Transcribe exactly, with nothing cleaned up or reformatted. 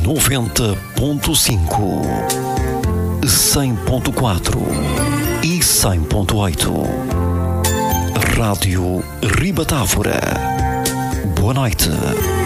noventa ponto cinco, cem ponto quatro e cem ponto oito. Rádio Ribatávora. Boa noite.